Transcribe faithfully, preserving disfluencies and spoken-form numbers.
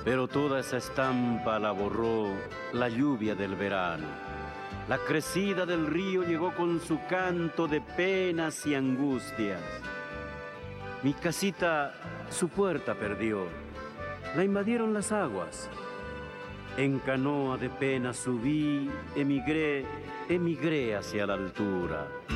Pero toda esa estampa la borró la lluvia del verano. La crecida del río llegó con su canto de penas y angustias. Mi casita su puerta perdió, la invadieron las aguas. En canoa de pena subí, emigré, emigré hacia la altura.